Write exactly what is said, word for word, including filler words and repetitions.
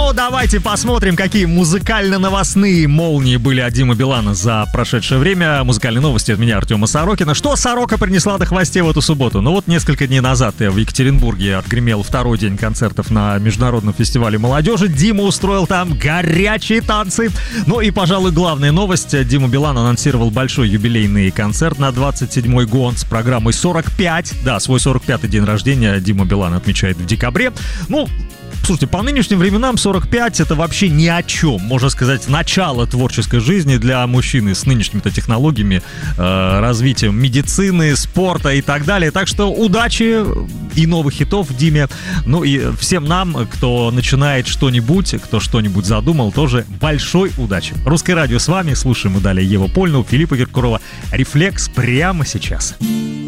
Ну, давайте посмотрим, какие музыкально-новостные молнии были от Димы Билана за прошедшее время. Музыкальные новости от меня, Артема Сорокина. Что Сорока принесла на хвосте в эту субботу? Ну вот несколько дней назад в Екатеринбурге отгремел второй день концертов на Международном фестивале молодежи. Дима устроил там горячие танцы. Ну и, пожалуй, главная новость. Дима Билан анонсировал большой юбилейный концерт на двадцать седьмой год с программой сорок пять. Да, свой сорок пятый день рождения Дима Билан отмечает в декабре. Ну, слушайте, по нынешним временам сорок пять это вообще ни о чем. Можно сказать, начало творческой жизни для мужчины с нынешними-то технологиями, э, развитием медицины, спорта и так далее. Так что удачи и новых хитов Диме. Ну и всем нам, кто начинает что-нибудь, кто что-нибудь задумал, тоже большой удачи. Русское радио с вами. Слушаем мы далее Еву Польну, Филиппа Киркорова. «Рефлекс» прямо сейчас.